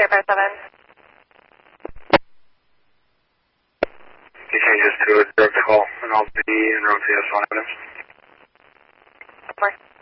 057. You changes to a direct call, and I'll be in room CS1 items. More.